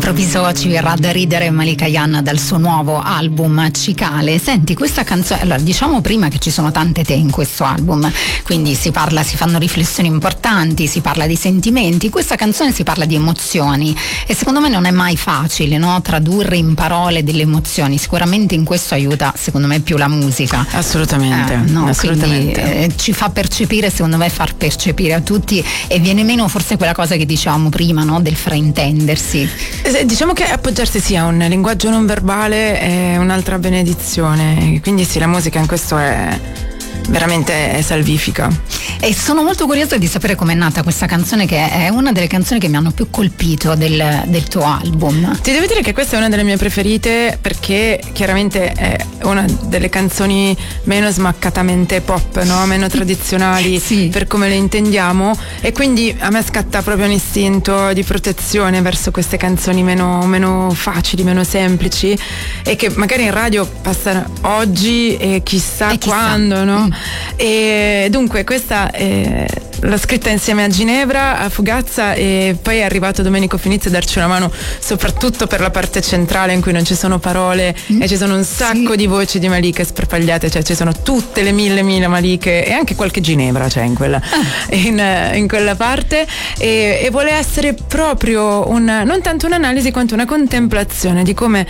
all'improvviso ci verrà da ridere Malika Ayane dal suo nuovo album Cicale. Senti, questa canzone, allora diciamo prima che ci sono tante te in questo album, quindi si fanno riflessioni importanti, si parla di sentimenti, questa canzone si parla di emozioni e secondo me non è mai facile, no? Tradurre in parole delle emozioni, sicuramente in questo aiuta secondo me più la musica. Assolutamente, no? assolutamente. Quindi, ci fa percepire, secondo me far percepire a tutti, e viene meno forse quella cosa che dicevamo prima, no? Del fraintendersi. Diciamo che appoggiarsi sia un linguaggio non verbale è un'altra benedizione, quindi sì, la musica in questo è veramente salvifica. E sono molto curiosa di sapere com'è nata questa canzone, che è una delle canzoni che mi hanno più colpito del tuo album. Ti devo dire che questa è una delle mie preferite perché chiaramente è una delle canzoni meno smaccatamente pop, no? Meno tradizionali sì. Per come le intendiamo, e quindi a me scatta proprio un istinto di protezione verso queste canzoni meno facili, meno semplici, e che magari in radio passano oggi e chissà quando, no? E dunque questa l'ho scritta insieme a Ginevra, a Fugazza, e poi è arrivato Domenico Finizio a darci una mano soprattutto per la parte centrale in cui non ci sono parole e ci sono un sacco di voci di Malika sparpagliate, cioè ci sono tutte le mille Maliche e anche qualche Ginevra c'è in quella in quella parte, e vuole essere proprio non tanto un'analisi quanto una contemplazione di come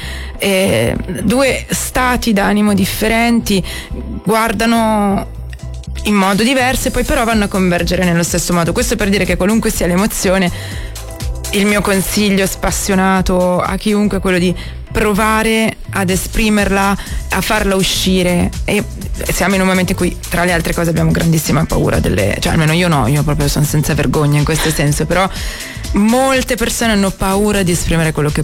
due stati d'animo differenti guardano in modo diverso e poi però vanno a convergere nello stesso modo. Questo per dire che qualunque sia l'emozione, il mio consiglio spassionato a chiunque è quello di provare ad esprimerla, a farla uscire. E siamo in un momento in cui, tra le altre cose, abbiamo grandissima paura cioè almeno io proprio sono senza vergogna in questo senso, però molte persone hanno paura di esprimere quello che